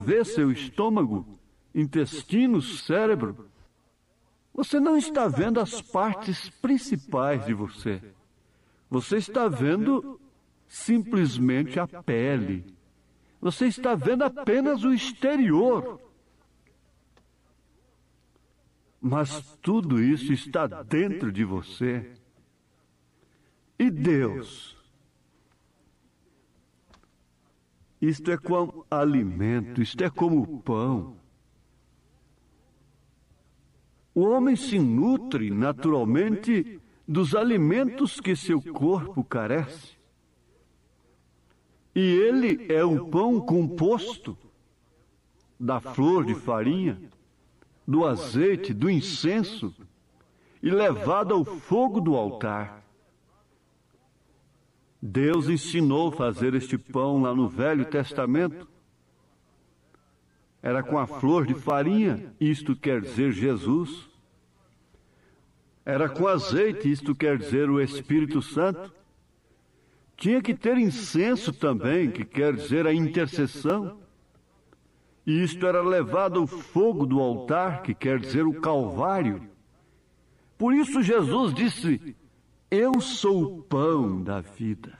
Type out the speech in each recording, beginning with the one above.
vê seu estômago, intestinos, cérebro. Você não está vendo as partes principais de você. Você está vendo simplesmente a pele. Você está vendo apenas o exterior. Mas tudo isso está dentro de você. E Deus? Isto é como alimento, isto é como pão. O homem se nutre naturalmente dos alimentos que seu corpo carece. E ele é o pão composto da flor de farinha, do azeite, do incenso e levado ao fogo do altar. Deus ensinou a fazer este pão lá no Velho Testamento. Era com a flor de farinha, isto quer dizer Jesus. Era com azeite, isto quer dizer o Espírito Santo. Tinha que ter incenso também, que quer dizer a intercessão. E isto era levado ao fogo do altar, que quer dizer o Calvário. Por isso Jesus disse: eu sou o pão da vida.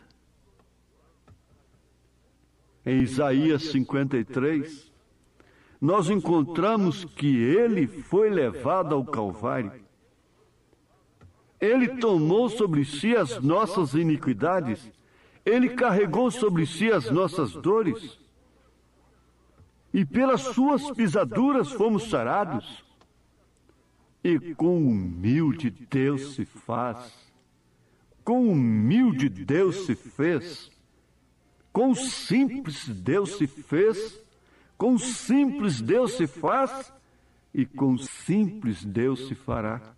Em Isaías 53, nós encontramos que ele foi levado ao Calvário. Ele tomou sobre si as nossas iniquidades. Ele carregou sobre si as nossas dores. E pelas suas pisaduras fomos sarados. E com humilde Deus se faz. Com humilde Deus se fez. Com simples Deus se fez. Com simples Deus se faz. E com simples Deus se fará.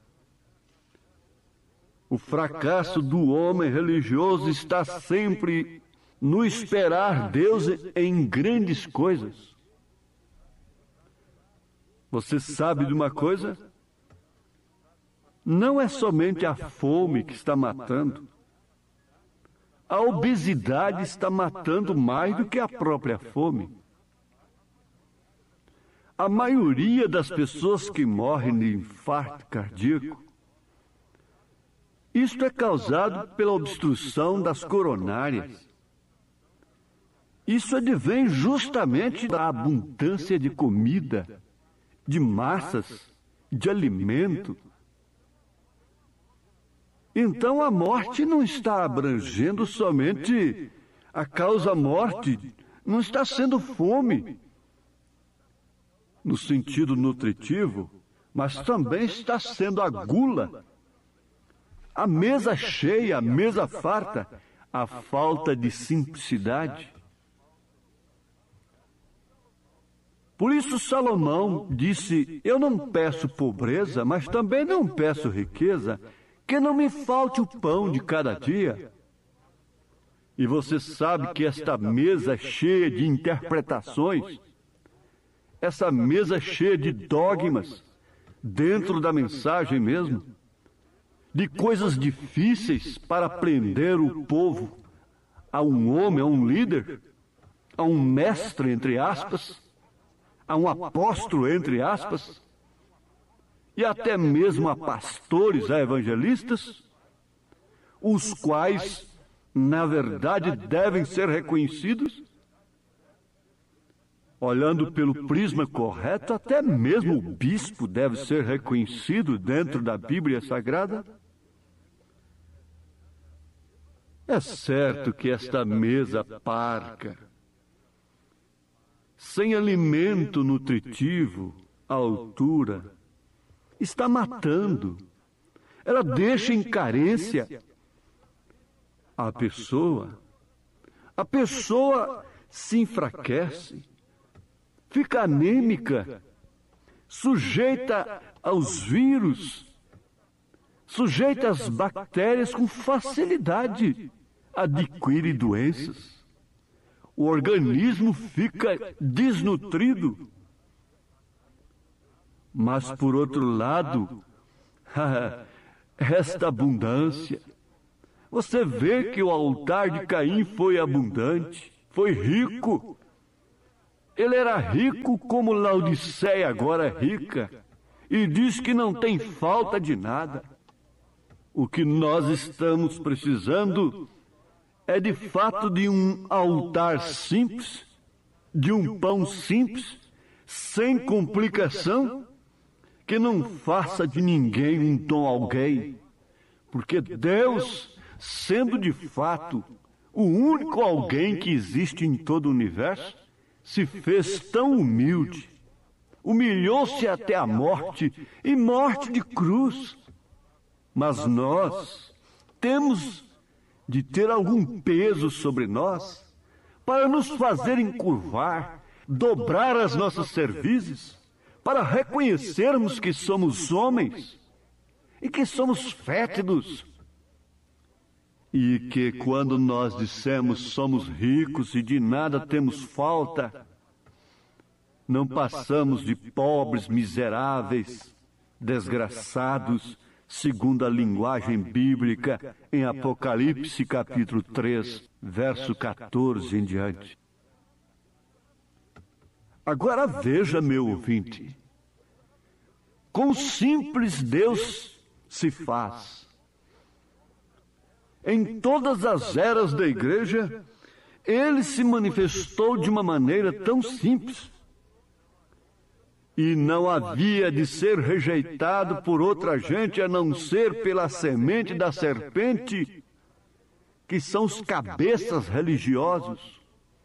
O fracasso do homem religioso está sempre no esperar Deus em grandes coisas. Você sabe de uma coisa? Não é somente a fome que está matando. A obesidade está matando mais do que a própria fome. A maioria das pessoas que morrem de infarto cardíaco, isto é causado pela obstrução das coronárias. Isso advém justamente da abundância de comida, de massas, de alimento. Então a morte não está abrangendo somente a causa-morte, não está sendo fome, no sentido nutritivo, mas também está sendo a gula. A mesa cheia, a mesa farta, a falta de simplicidade. Por isso Salomão disse: eu não peço pobreza, mas também não peço riqueza, que não me falte o pão de cada dia. E você sabe que esta mesa cheia de interpretações, essa mesa cheia de dogmas, dentro da mensagem mesmo, de coisas difíceis para prender o povo a um homem, a um líder, a um mestre, entre aspas, a um apóstolo, entre aspas, e até mesmo a pastores, a evangelistas, os quais, na verdade, devem ser reconhecidos. Olhando pelo prisma correto, até mesmo o bispo deve ser reconhecido dentro da Bíblia Sagrada. É certo que esta mesa parca, sem alimento nutritivo à altura, está matando. Ela deixa em carência a pessoa. A pessoa se enfraquece, fica anêmica, sujeita aos vírus, sujeita às bactérias com facilidade, adquire doenças. O organismo fica desnutrido. Mas, por outro lado, esta abundância, você vê que o altar de Caim foi abundante, foi rico. Ele era rico como Laodiceia agora é rica, e diz que não tem falta de nada. O que nós estamos precisando é de fato de um altar simples, de um pão simples, sem complicação, que não faça de ninguém um dom alguém, porque Deus, sendo de fato o único alguém que existe em todo o universo, se fez tão humilde, humilhou-se até a morte, e morte de cruz. Mas nós temos de ter algum peso sobre nós para nos fazer encurvar, dobrar as nossas cervizes, para reconhecermos que somos homens e que somos fétidos. E que quando nós dissemos somos ricos e de nada temos falta, não passamos de pobres, miseráveis, desgraçados, segundo a linguagem bíblica, em Apocalipse capítulo 3, verso 14 em diante. Agora veja, meu ouvinte, quão simples Deus se faz. Em todas as eras da igreja, Ele se manifestou de uma maneira tão simples. E não havia de ser rejeitado por outra gente a não ser pela semente da serpente, que são os cabeças religiosos,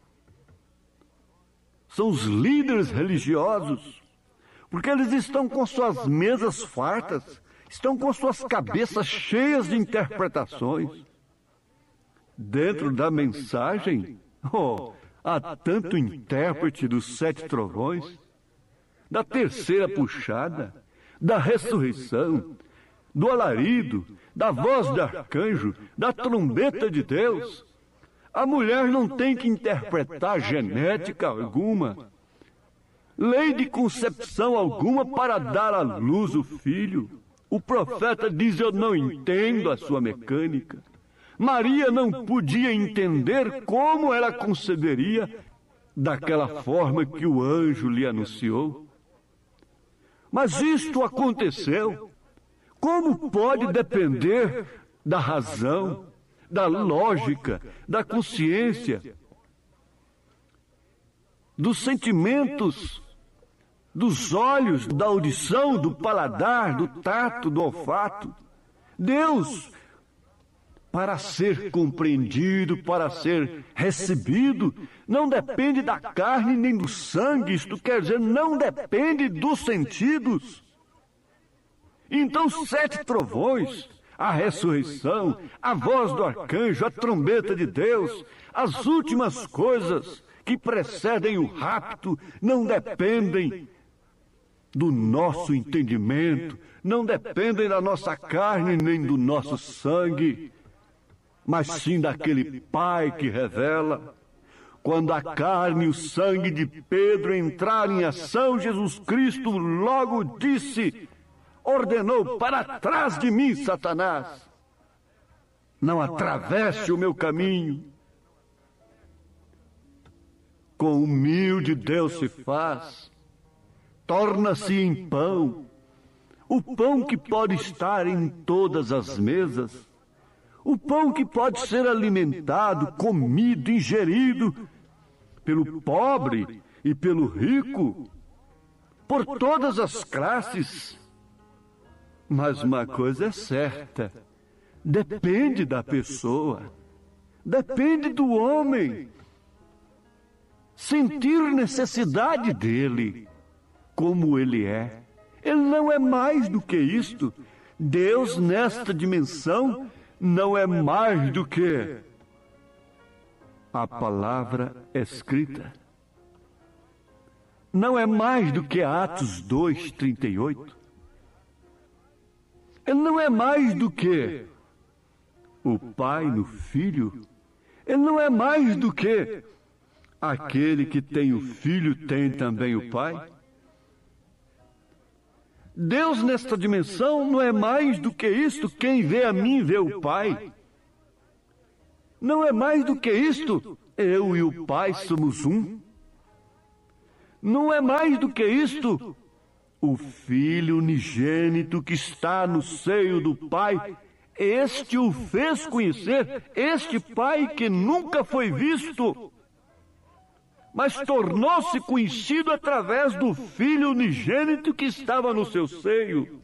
são os líderes religiosos, porque eles estão com suas mesas fartas, estão com suas cabeças cheias de interpretações. Dentro da mensagem, há tanto intérprete dos 7 trovões, da terceira puxada, da ressurreição, do alarido, da voz do arcanjo, da trombeta de Deus. A mulher não tem que interpretar genética alguma, lei de concepção alguma para dar à luz o filho. O profeta diz: eu não entendo a sua mecânica. Maria não podia entender como ela conceberia daquela forma que o anjo lhe anunciou. Mas isto aconteceu. Como pode depender da razão, da lógica, da consciência, dos sentimentos, dos olhos, da audição, do paladar, do tato, do olfato? Deus, para ser compreendido, para ser recebido, não depende da carne nem do sangue, isto quer dizer, não depende dos sentidos. Então, 7 trovões, a ressurreição, a voz do arcanjo, a trombeta de Deus, as últimas coisas que precedem o rapto, não dependem do nosso entendimento, não dependem da nossa carne nem do nosso sangue, mas sim daquele Pai que revela. Quando a carne e o sangue de Pedro entraram em ação, Jesus Cristo logo disse, ordenou: para trás de mim, Satanás, não atravesse o meu caminho. Quão humilde Deus se faz, torna-se em pão, o pão que pode estar em todas as mesas, o pão que pode ser alimentado, comido, ingerido pelo pobre e pelo rico, por todas as classes. Mas uma coisa é certa, depende da pessoa, depende do homem sentir necessidade dele, como ele é. Ele não é mais do que isto. Deus, nesta dimensão, não é mais do que a palavra escrita. Não é mais do que Atos 2:38. Ele não é mais do que o Pai no Filho. Ele não é mais do que aquele que tem o Filho tem também o Pai. Deus, nesta dimensão, não é mais do que isto. Quem vê a mim vê o Pai. Não é mais do que isto. Eu e o Pai somos um. Não é mais do que isto. O Filho unigênito que está no seio do Pai, este o fez conhecer, este Pai que nunca foi visto, mas tornou-se conhecido através do Filho unigênito que estava no seu seio.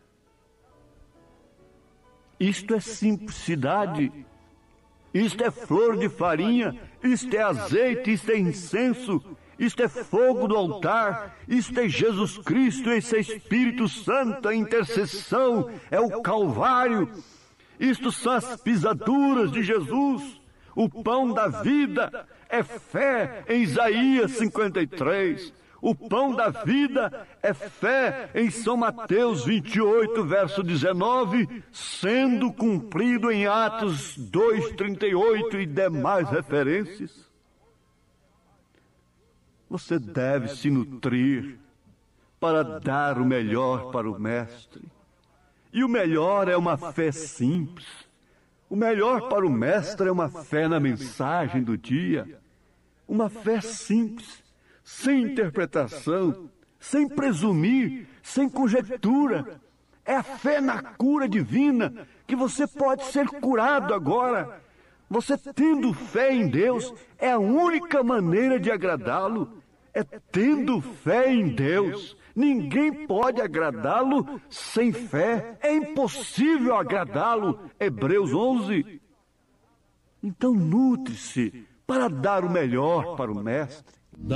Isto é simplicidade, isto é flor de farinha, isto é azeite, isto é incenso, isto é fogo do altar, isto é Jesus Cristo, isto é Espírito Santo, a intercessão, é o Calvário, isto são as pisaduras de Jesus, o pão da vida, é fé em Isaías 53, o pão da vida é fé em São Mateus 28, verso 19, sendo cumprido em Atos 2:38 e demais referências. Você deve se nutrir para dar o melhor para o Mestre. E o melhor é uma fé simples. O melhor para o Mestre é uma fé na mensagem do dia. Uma fé simples, sem interpretação, sem presumir, sem conjectura. É a fé na cura divina, que você pode ser curado agora. Você tendo fé em Deus, é a única maneira de agradá-lo. É tendo fé em Deus. Ninguém pode agradá-lo sem fé. É impossível agradá-lo. Hebreus 11. Então nutre-se para dar o melhor para o Mestre.